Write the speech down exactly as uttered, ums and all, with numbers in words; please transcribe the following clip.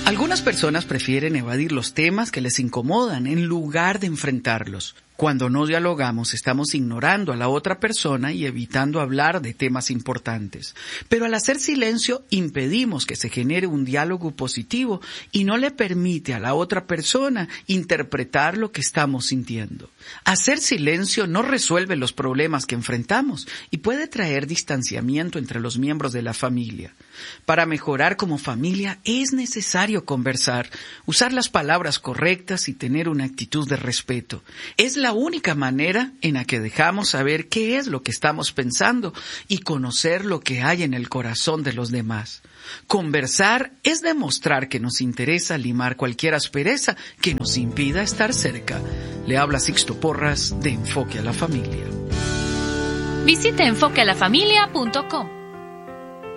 Algunas personas prefieren evadir los temas que les incomodan en lugar de enfrentarlos. Cuando no dialogamos, estamos ignorando a la otra persona y evitando hablar de temas importantes. Pero al hacer silencio, impedimos que se genere un diálogo positivo y no le permite a la otra persona interpretar lo que estamos sintiendo. Hacer silencio no resuelve los problemas que enfrentamos y puede traer distanciamiento entre los miembros de la familia. Para mejorar como familia es necesario conversar, usar las palabras correctas y tener una actitud de respeto. Es la única manera en la que dejamos saber qué es lo que estamos pensando y conocer lo que hay en el corazón de los demás. Conversar es demostrar que nos interesa limar cualquier aspereza que nos impida estar cerca. Le habla Sixto Porras de Enfoque a la Familia. Visite enfoque a la familia punto com.